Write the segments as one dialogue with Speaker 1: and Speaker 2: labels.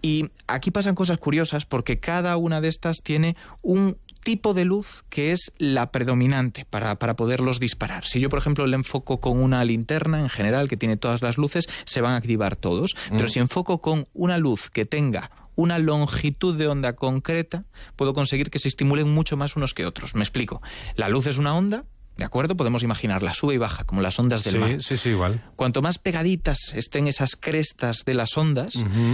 Speaker 1: Y aquí pasan cosas curiosas porque cada una de estas tiene un tipo de luz que es la predominante para poderlos disparar. Si yo, por ejemplo, le enfoco con una linterna en general que tiene todas las luces, se van a activar todos. Pero si enfoco con una luz que tenga una longitud de onda concreta, puedo conseguir que se estimulen mucho más unos que otros. Me explico. La luz es una onda, ¿de acuerdo? Podemos imaginarla, sube y baja, como las ondas del mar.
Speaker 2: Sí, igual.
Speaker 1: Cuanto más pegaditas estén esas crestas de las ondas,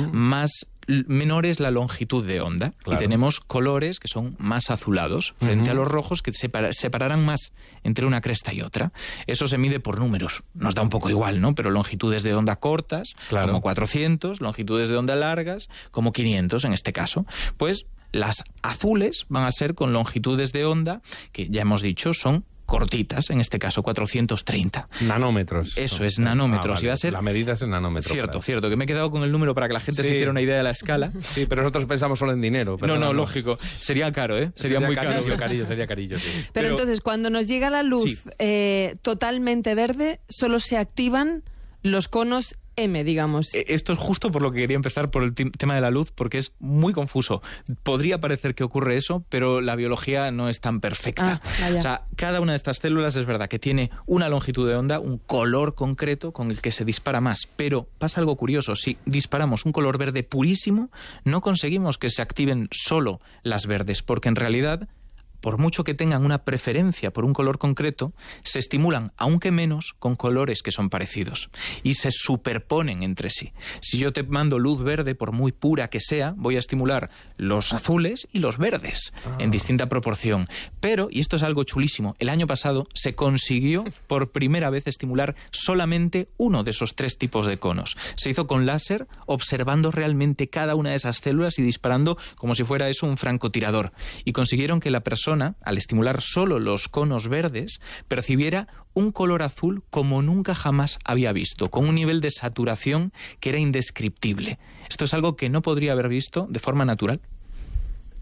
Speaker 1: menor es la longitud de onda. Claro. Y tenemos colores que son más azulados frente a los rojos, que separarán más entre una cresta y otra. Eso se mide por números. Nos da un poco igual, ¿no? Pero longitudes de onda cortas, como 400, longitudes de onda largas, como 500 en este caso. Pues las azules van a ser con longitudes de onda que ya hemos dicho son cortitas, en este caso 430.
Speaker 2: Nanómetros.
Speaker 1: Eso es, nanómetros.
Speaker 2: Vale.
Speaker 1: Y va a ser...
Speaker 2: La medida es en nanómetros.
Speaker 1: Cierto, que me he quedado con el número para que la gente se hiciera una idea de la escala.
Speaker 2: Sí, pero nosotros pensamos solo en dinero.
Speaker 1: No, lógico. Sería caro, ¿eh? Sería muy caro.
Speaker 2: Sería carillo, sí.
Speaker 3: Pero entonces, cuando nos llega la luz totalmente verde, solo se activan los conos M, digamos.
Speaker 1: Esto es justo por lo que quería empezar, por el tema de la luz, porque es muy confuso. Podría parecer que ocurre eso, pero la biología no es tan perfecta. O sea, cada una de estas células es verdad que tiene una longitud de onda, un color concreto con el que se dispara más. Pero pasa algo curioso. Si disparamos un color verde purísimo, no conseguimos que se activen solo las verdes, porque en realidad, por mucho que tengan una preferencia por un color concreto, se estimulan, aunque menos, con colores que son parecidos. Y se superponen entre sí. Si yo te mando luz verde, por muy pura que sea, voy a estimular los azules y los verdes en distinta proporción. Pero, y esto es algo chulísimo, el año pasado se consiguió por primera vez estimular solamente uno de esos tres tipos de conos. Se hizo con láser, observando realmente cada una de esas células y disparando como si fuera eso un francotirador. Y consiguieron que la persona, al estimular solo los conos verdes, percibiera un color azul como nunca jamás había visto, con un nivel de saturación que era indescriptible. Esto es algo que no podría haber visto de forma natural.